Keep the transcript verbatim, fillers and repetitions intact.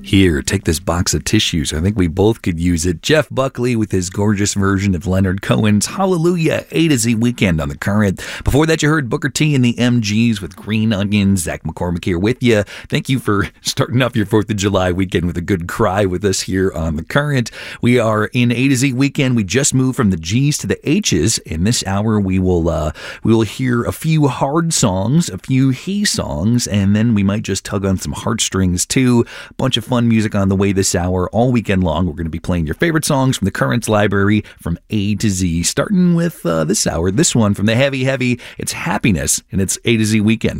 Here, take this box of tissues. I think we both could use it. Jeff Buckley with his gorgeous version of Leonard Cohen's Hallelujah, A to Z Weekend on the Current. Before that, you heard Booker T and the M Gs with Green Onions. Zach McCormick here with you. Thank you for starting off your fourth of July weekend with a good cry with us here on the Current. We are in A to Z Weekend. We just moved from the G's to the H's. In this hour, we will uh, we will hear a few hard songs, a few he songs, and then we might just tug on some heartstrings too. A bunch of fun music on the way this hour. All weekend long, we're going to be playing your favorite songs from the Currents library from A to Z, starting with uh, this hour. This one from the Heavy Heavy. It's Happiness, and it's A to Z Weekend.